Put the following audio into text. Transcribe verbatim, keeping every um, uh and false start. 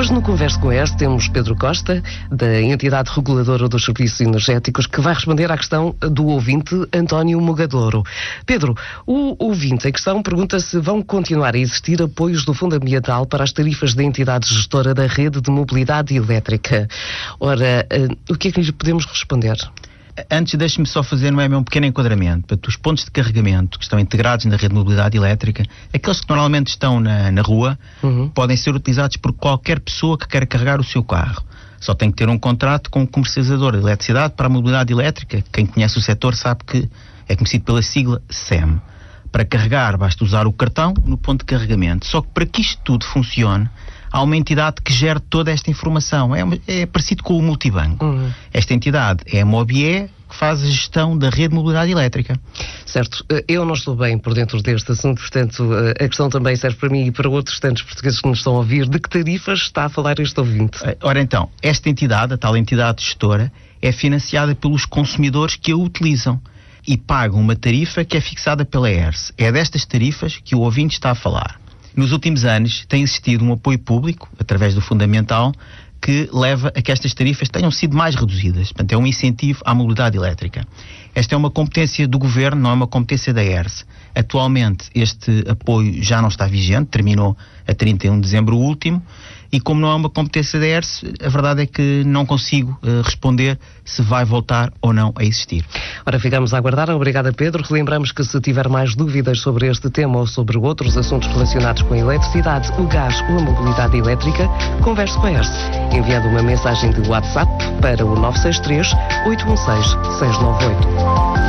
Hoje no Converso com a E R S temos Pedro Costa, da Entidade Reguladora dos Serviços Energéticos, que vai responder à questão do ouvinte António Mogadouro. Pedro, o ouvinte em questão pergunta se vão continuar a existir apoios do Fundo Ambiental para as tarifas da entidade gestora da rede de mobilidade elétrica. Ora, o que é que lhe podemos responder? Antes, deixe-me só fazer não é, um pequeno enquadramento. Portanto, os pontos de carregamento que estão integrados na rede de mobilidade elétrica, aqueles que normalmente estão na, na rua, uhum. podem ser utilizados por qualquer pessoa que queira carregar o seu carro. Só tem que ter um contrato com o comercializador de eletricidade para a mobilidade elétrica. Quem conhece o setor sabe que é conhecido pela sigla S E M. Para carregar, basta usar o cartão no ponto de carregamento. Só que para que isto tudo funcione, há uma entidade que gera toda esta informação. É, é parecido com o multibanco. Uhum. Esta entidade é a Mobie, que faz a gestão da rede de mobilidade elétrica. Certo. Eu não estou bem por dentro deste assunto, portanto, a questão também serve para mim e para outros tantos portugueses que nos estão a ouvir. De que tarifas está a falar este ouvinte? Ora então, esta entidade, a tal entidade gestora, é financiada pelos consumidores que a utilizam e pagam uma tarifa que é fixada pela E R S. É destas tarifas que o ouvinte está a falar. Nos últimos anos tem existido um apoio público, através do Fundo Ambiental, que leva a que estas tarifas tenham sido mais reduzidas. Portanto, é um incentivo à mobilidade elétrica. Esta é uma competência do Governo, não é uma competência da E R S. Atualmente, este apoio já não está vigente, terminou a trinta e um de dezembro último, e como não é uma competência da E R S, a verdade é que não consigo uh, responder se vai voltar ou não a existir. Ora, ficamos a aguardar. Obrigada, Pedro. Relembramos que se tiver mais dúvidas sobre este tema ou sobre outros assuntos relacionados com a eletricidade, o gás ou a mobilidade elétrica, converse com a E R S, enviando uma mensagem de WhatsApp para o nove seis três, oito um seis, seis nove oito.